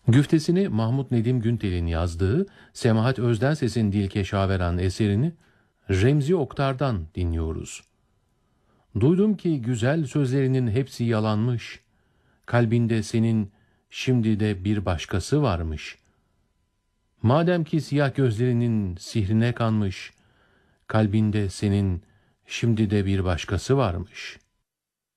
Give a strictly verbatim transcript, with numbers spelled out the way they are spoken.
Güftesini Mahmut Nedim Güntel'in yazdığı Semahat Özdenses'in Dilkeşaveran eserini Remzi Oktar'dan dinliyoruz. Duydum ki güzel sözlerinin hepsi yalanmış. Kalbinde senin şimdi de bir başkası varmış. Madem ki siyah gözlerinin sihrine kanmış, kalbinde senin şimdi de bir başkası varmış.